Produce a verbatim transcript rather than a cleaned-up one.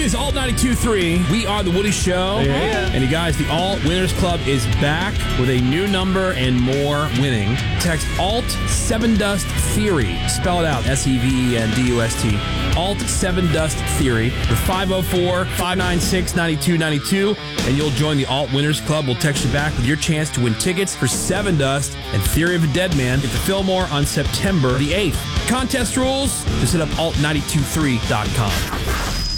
is Alt ninety-two point three. We are The Woody Show. Yeah. And you guys, the Alt Winners Club is back with a new number and more winning. Text Alt seven Dust Theory. Spell it out, S E V E N D U S T. Alt seven Dust Theory to five oh four, five nine six, nine two nine two, and you'll join the Alt Winners Club. We'll text you back with your chance to win tickets for Seven Dust and Theory of a Dead Man at the Fillmore on September the eighth. Contest rules, just hit up alt nine two three dot com.